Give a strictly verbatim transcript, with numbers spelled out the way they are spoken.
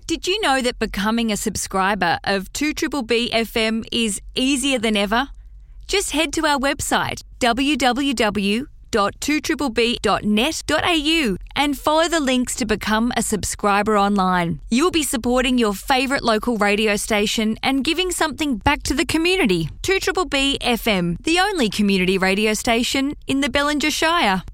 Did you know that becoming a subscriber of two B B B F M is easier than ever? Just head to our website, w w w dot two b b b dot net dot a u, and follow the links to become a subscriber online. You'll be supporting your favourite local radio station and giving something back to the community. two B B B F M, the only community radio station in the Bellinger Shire.